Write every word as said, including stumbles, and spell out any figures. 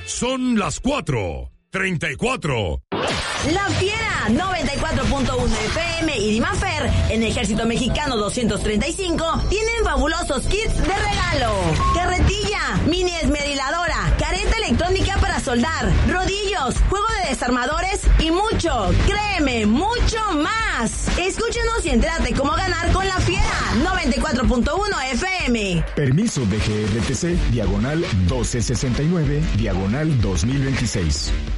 Son las cuatro treinta y cuatro. La Fiera noventa y cuatro punto uno F M y Dimafer en Ejército Mexicano doscientos treinta y cinco tienen fabulosos kits de regalo. Carretilla, mini esmeriladora, careta electrónica para soldar, rodillos, juego de desarmadores y mucho, créeme, mucho más. Escúchanos y entérate cómo ganar con La Fiera noventa y cuatro punto uno F M. Permiso de G R T C, diagonal doce sesenta y nueve, diagonal dos mil veintiséis.